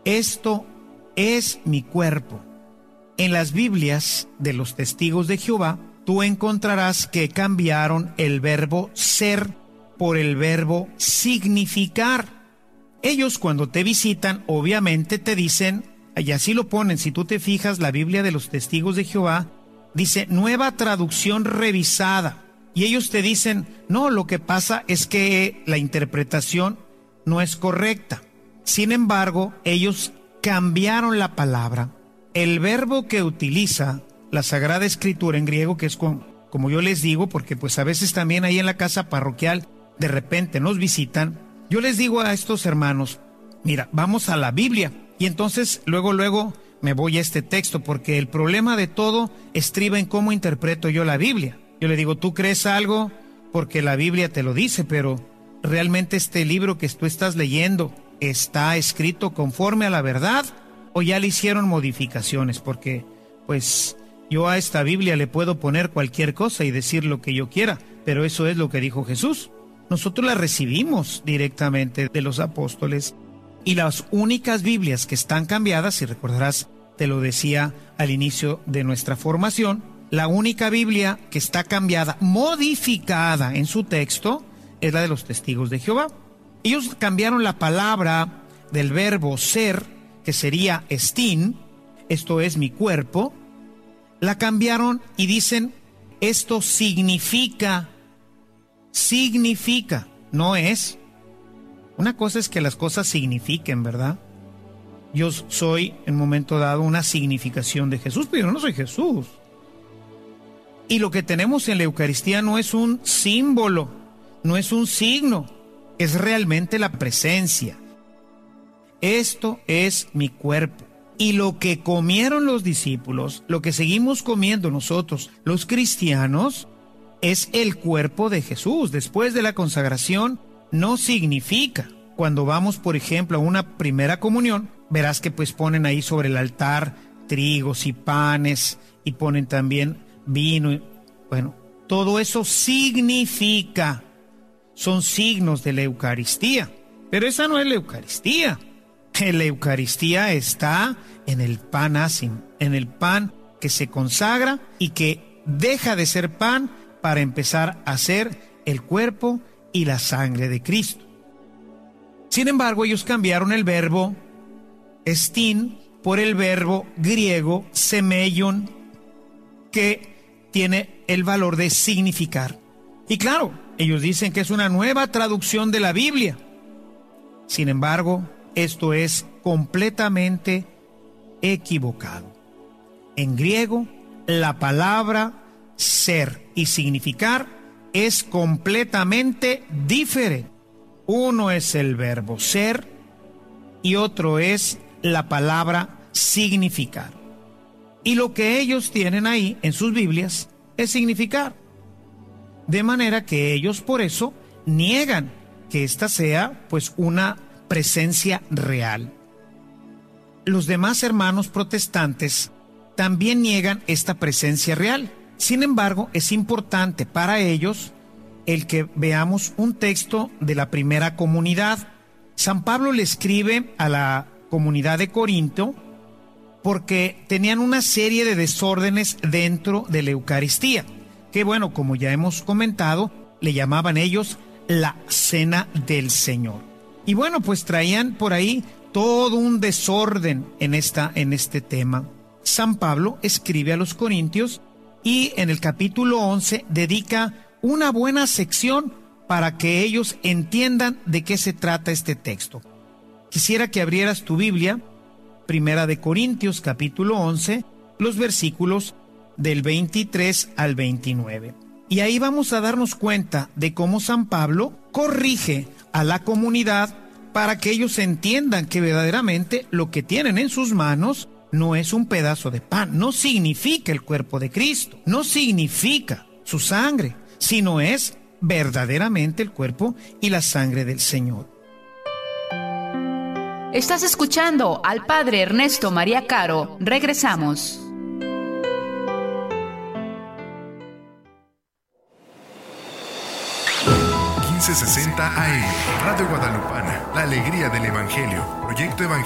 esto es mi cuerpo. En las Biblias de los testigos de Jehová, tú encontrarás que cambiaron el verbo ser por el verbo significar. Ellos cuando te visitan, obviamente te dicen, y así lo ponen, si tú te fijas, la Biblia de los testigos de Jehová dice Nueva Traducción Revisada. Y ellos te dicen, no, lo que pasa es que la interpretación no es correcta. Sin embargo, ellos cambiaron la palabra. El verbo que utiliza la Sagrada Escritura en griego, que es como yo les digo, porque pues a veces también ahí en la casa parroquial de repente nos visitan, yo les digo a estos hermanos, mira, vamos a la Biblia. Y entonces luego me voy a este texto, porque el problema de todo estriba en cómo interpreto yo la Biblia. Yo le digo, tú crees algo porque la Biblia te lo dice, pero ¿realmente este libro que tú estás leyendo está escrito conforme a la verdad o ya le hicieron modificaciones? Porque pues yo a esta Biblia le puedo poner cualquier cosa y decir lo que yo quiera, pero eso es lo que dijo Jesús. Nosotros la recibimos directamente de los apóstoles, y las únicas Biblias que están cambiadas, si recordarás, te lo decía al inicio de nuestra formación, la única Biblia que está cambiada, modificada en su texto, es la de los testigos de Jehová. Ellos cambiaron la palabra del verbo ser, que sería estin, esto es mi cuerpo, la cambiaron y dicen, esto significa, no es. Una cosa es que las cosas signifiquen, ¿verdad? Yo soy en un momento dado una significación de Jesús, pero yo no soy Jesús. Y lo que tenemos en la Eucaristía no es un símbolo, no es un signo, es realmente la presencia. Esto es mi cuerpo. Y lo que comieron los discípulos, lo que seguimos comiendo nosotros, los cristianos, es el cuerpo de Jesús. Después de la consagración, no significa. Cuando vamos, por ejemplo, a una primera comunión, verás que pues ponen ahí sobre el altar trigos y panes y ponen también vino. Bueno, todo eso significa, son signos de la Eucaristía. Pero esa no es la Eucaristía. La Eucaristía está en el pan ácimo, en el pan que se consagra y que deja de ser pan para empezar a ser el cuerpo y la sangre de Cristo. Sin embargo, ellos cambiaron el verbo estin por el verbo griego semeion, que tiene el valor de significar. Y claro, ellos dicen que es una nueva traducción de la Biblia. Sin embargo, esto es completamente equivocado. En griego, la palabra ser y significar es completamente diferente. Uno es el verbo ser y otro es la palabra significar. Y lo que ellos tienen ahí en sus Biblias es significar. De manera que ellos por eso niegan que esta sea pues una presencia real. Los demás hermanos protestantes también niegan esta presencia real. Sin embargo, es importante para ellos el que veamos un texto de la primera comunidad. San Pablo le escribe a la comunidad de Corinto porque tenían una serie de desórdenes dentro de la Eucaristía, que bueno, como ya hemos comentado, le llamaban ellos la Cena del Señor. Y bueno, pues traían por ahí todo un desorden en este tema. San Pablo escribe a los Corintios y en el capítulo 11 dedica una buena sección para que ellos entiendan de qué se trata este texto. Quisiera que abrieras tu Biblia, Primera de Corintios, capítulo 11, los versículos del 23 al 29. Y ahí vamos a darnos cuenta de cómo San Pablo corrige a la comunidad para que ellos entiendan que verdaderamente lo que tienen en sus manos no es un pedazo de pan, no significa el cuerpo de Cristo, no significa su sangre, sino es verdaderamente el cuerpo y la sangre del Señor. Estás escuchando al Padre Ernesto María Caro. Regresamos. AM, Radio Guadalupana, la alegría del Evangelio, Proyecto Evangelio.